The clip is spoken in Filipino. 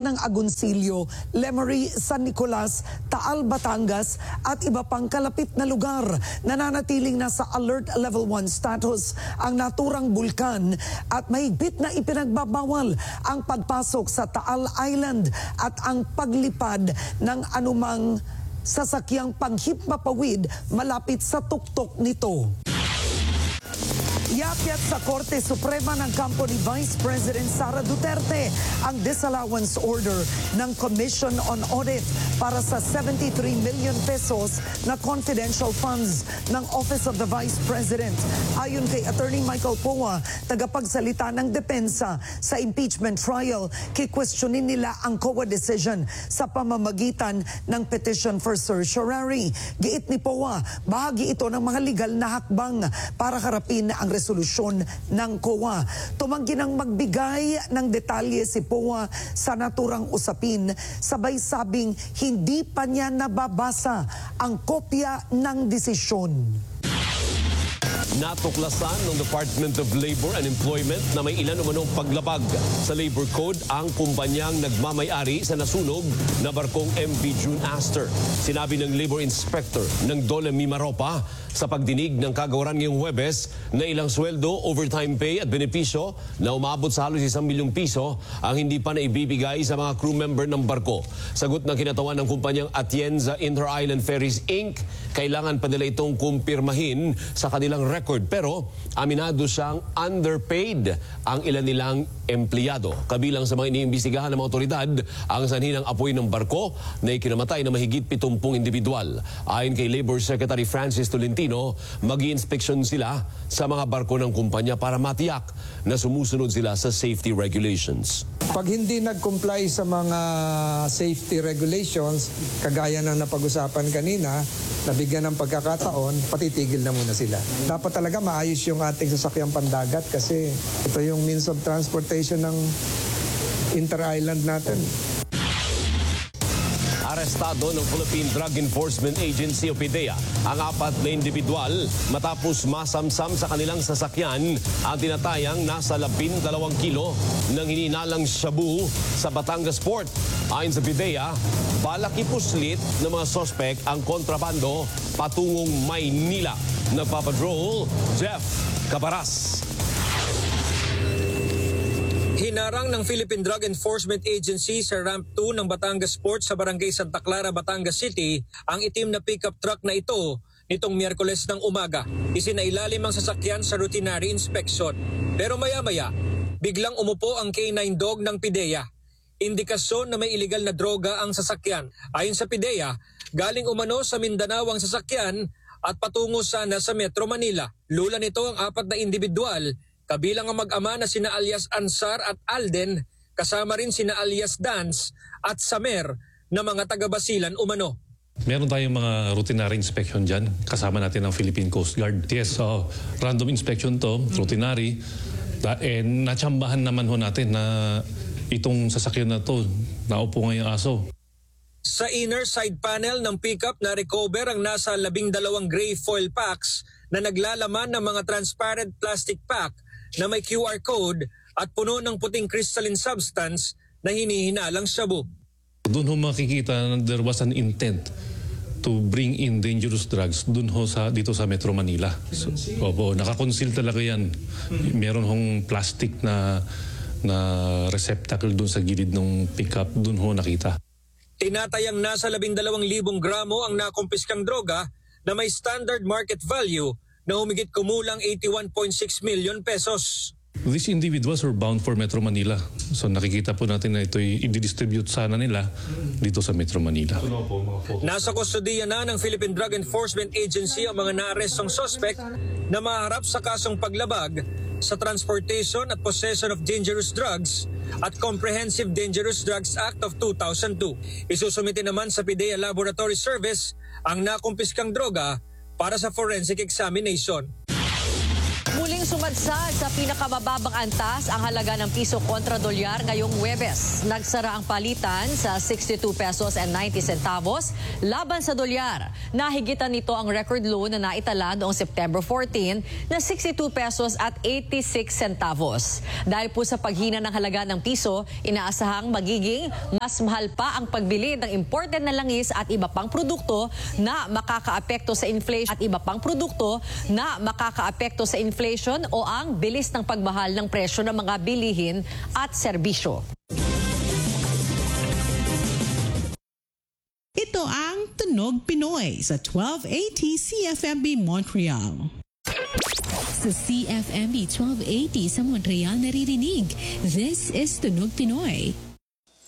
ng Agoncillo, Lemery, San Nicolas, Taal, Batangas at iba pang kalapit na lugar. Nananatiling nasa Alert Level 1 status ang naturang bulkan at mahigpit na ipinagbabawal ang pagpasok sa Taal Island at ang paglipad ng anumang sasakyang panghipmapawid malapit sa tuktok nito. Iakyat sa Korte Suprema ng kampo ni Vice President Sara Duterte ang disallowance order ng Commission on Audit para sa 73 million pesos na confidential funds ng Office of the Vice President. Ayon kay Attorney Michael Poa, tagapagsalita ng depensa sa impeachment trial, kikwestiyonin nila ang COA decision sa pamamagitan ng petition for certiorari. Giit ni Poa, bahagi ito ng mga legal na hakbang para harapin ang resolusyon ng COA. Tumanggi nang magbigay ng detalye si Poa sa naturang usapin, sabay sabing hindi pa niya nababasa ang kopya ng desisyon. Natuklasan ng Department of Labor and Employment na may ilan umanong paglabag sa Labor Code ang kumpanyang nagmamay-ari sa nasunog na barkong MV June Aster. Sinabi ng Labor Inspector ng Dole Mimaropa sa pagdinig ng kagawaran ngayong Huwebes na ilang sweldo, overtime pay at benepisyo na umabot sa halos 1 milyong piso ang hindi pa naibibigay sa mga crew member ng barko. Sagot ng kinatawan ng kumpanyang Atienza Inter-Island Ferries Inc., kailangan pa nila itong kumpirmahin sa kanilang record, pero aminado siyang underpaid ang ilan nilang empleyado. Kabilang sa mga iniimbestigahan ng mga otoridad ang sanhi ng apoy ng barko na ikinamatay na mahigit 70 individual. Ayon kay Labor Secretary Francis Tolentino, mag-i-inspeksyon sila sa mga barko ng kumpanya para matiyak na sumusunod sila sa safety regulations. Pag hindi nag-comply sa mga safety regulations, kagaya ng napag-usapan kanina, nabigyan ng pagkakataon, patitigil na muna sila. Dapat talaga maayos yung ating sasakyang pandagat kasi ito yung means of transportation ng inter-island natin. Arestado ng Philippine Drug Enforcement Agency o PDEA ang 4 na individual matapos masamsam sa kanilang sasakyan ang tinatayang nasa 12 kilo ng hininalang shabu sa Batangas Port. Ayon sa PDEA, balak ipuslit ng mga sospek ang kontrabando patungong Maynila. Nagpapatrol, Jeff Cabaras. Hinarang ng Philippine Drug Enforcement Agency sa Ramp 2 ng Batangas Port sa Barangay Santa Clara, Batangas City ang itim na pickup truck na ito nitong Miyerkules ng umaga. Isinailalim ang sasakyan sa routinary inspection. Pero maya-maya, biglang umupo ang K9 dog ng PDEA. Indikasyon na may iligal na droga ang sasakyan. Ayon sa PDEA, galing umano sa Mindanao ang sasakyan at patungo sana sa Metro Manila. Lula nito ang 4 na individual, kabilang ang mag-ama na sina alias Ansar at Alden, kasama rin sina alias Dance at Samer na mga taga-Basilan umano. Meron tayong mga routinary inspection dyan. Kasama natin ang Philippine Coast Guard. Yes, random inspection to, routinary. Natsambahan naman ho natin na itong sasakyan na to, naupo ngayong aso. Sa inner side panel ng pickup na recover ang nasa 12 gray foil packs na naglalaman ng mga transparent plastic pack na may QR code at puno ng puting crystalline substance na hinihinalang shabu. Doon ho makikita na there was an intent to bring in dangerous drugs doon ho dito sa Metro Manila. Opo, nakakonceal talaga yan. Meron hong plastic na receptacle doon sa gilid ng pickup, doon ho nakita. Tinatayang nasa 12,000 gramo ang nakumpiskang droga na may standard market value na humigit kumulang 81.6 million pesos. These individuals were bound for Metro Manila. So nakikita po natin na ito'y i-distribute sana nila dito sa Metro Manila. Nasa kustodiya na ng Philippine Drug Enforcement Agency ang mga naarestong suspect na maharap sa kasong paglabag sa Transportation at Possession of Dangerous Drugs at Comprehensive Dangerous Drugs Act of 2002. Isusumite naman sa PDEA Laboratory Service ang nakumpiskang droga para sa forensic examination. Muling sumadsad sa pinakamababang antas ang halaga ng piso kontra dolyar ngayong Huwebes. Nagsara ang palitan sa 62 pesos and 90 centavos laban sa dolyar. Nahigitan nito ang record low na naitala noong September 14 na 62 pesos at 86 centavos. Dahil po sa paghina ng halaga ng piso, inaasahang magiging mas mahal pa ang pagbili ng imported na langis at iba pang produkto na makakaapekto sa inflation o ang bilis ng pagmahal ng presyo ng mga bilihin at serbisyo. Ito ang Tunog Pinoy sa 1280 CFMB Montreal. Sa CFMB 1280 sa Montreal naririnig, this is Tunog Pinoy.